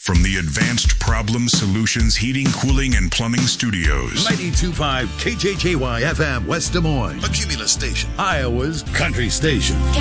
From the Advanced Problem Solutions Heating, Cooling, and Plumbing Studios. 92.5 KJJY FM West Des Moines. A Cumulus station. Iowa's country station.